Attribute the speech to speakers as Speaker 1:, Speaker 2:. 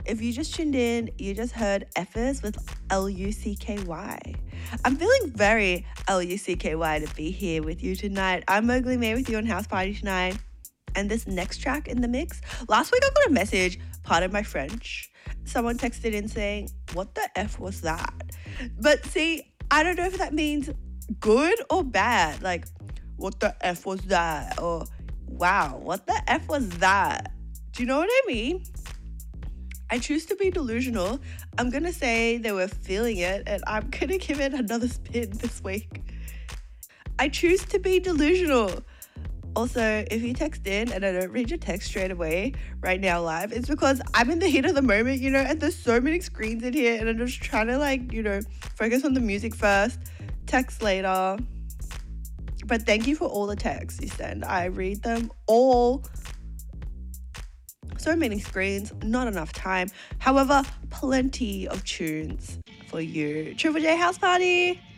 Speaker 1: if you just tuned in, you just heard Effers with Lucky. I'm feeling very Lucky to be here with you tonight. I'm Mowgli May with you on House Party tonight. And this next track in the mix, last week I got a message, pardon my French. Someone texted in saying, what the F was that? But see, I don't know if that means good or bad. Like, what the F was that? Or, wow, what the F was that? Do you know what I mean? I choose to be delusional. I'm going to say they were feeling it, and I'm going to give it another spin this week. I choose to be delusional. Also, if you text in and I don't read your text straight away right now live, it's because I'm in the heat of the moment, and there's so many screens in here and I'm just trying to focus on the music first, text later. But thank you for all the texts you send. I read them all. So many screens, not enough time. However, plenty of tunes for you. Triple J House Party.